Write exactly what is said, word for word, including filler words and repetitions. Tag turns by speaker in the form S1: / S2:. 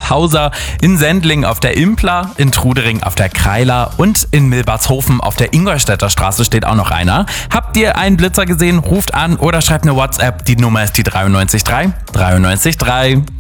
S1: Hauser, in Sendling auf der Impler, in Trudering auf der Kreiler und in Milbertshofen auf der Ingolstädter Straße steht auch noch einer. Habt ihr einen Blitzer gesehen? Ruft an oder schreibt eine WhatsApp. Die Nummer ist die drei neun drei drei neun drei.